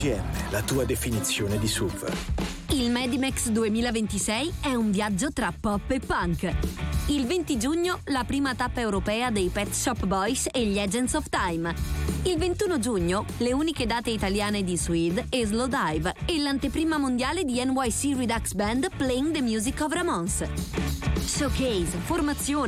GM, la tua definizione di SUV. Il Medimax 2026 è un viaggio tra pop e punk. Il 20 giugno la prima tappa europea dei Pet Shop Boys e gli Agents of Time. Il 21 giugno le uniche date italiane di Suede e Slowdive e l'anteprima mondiale di NYC Redux Band Playing the Music of Ramones. Showcase, formazione,